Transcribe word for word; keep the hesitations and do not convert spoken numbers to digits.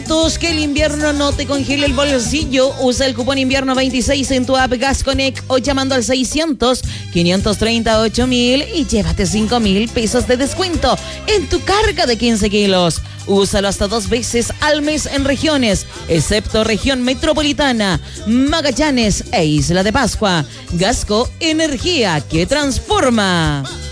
Juntos, que el invierno no te congele el bolsillo. Usa el cupón invierno veintiséis en tu app GasConnect o llamando al seiscientos, quinientos treinta, ocho mil y llévate cinco mil pesos de descuento en tu carga de quince kilos. Úsalo hasta dos veces al mes en regiones, excepto región metropolitana, Magallanes e Isla de Pascua. Gasco, energía que transforma.